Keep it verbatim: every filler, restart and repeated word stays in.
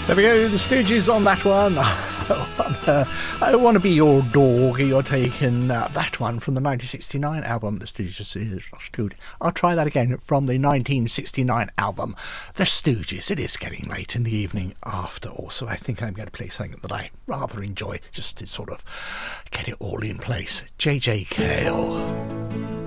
There we go, the Stooges on that one. uh, I Want to Be Your Dog. You're taking uh, that one from the nineteen sixty-nine album, The Stooges. I'll try that again, from the nineteen sixty-nine album, The Stooges. It is getting late in the evening after all, so I think I'm going to play something that I rather enjoy, just to sort of get it all in place. J J Cale.